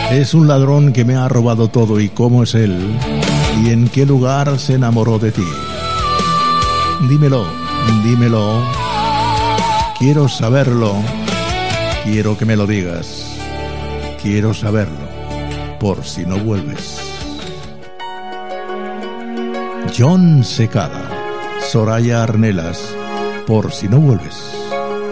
Es un ladrón que me ha robado todo. ¿Y cómo es él? ¿Y en qué lugar se enamoró de ti? Dímelo, dímelo. Quiero saberlo. Quiero que me lo digas. Quiero saberlo, por si no vuelves. Jon Secada, Soraya Arnelas, por si no vuelves.